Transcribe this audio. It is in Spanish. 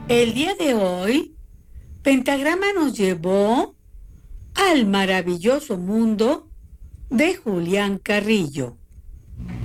El día de hoy, Pentagrama nos llevó al maravilloso mundo de Julián Carrillo.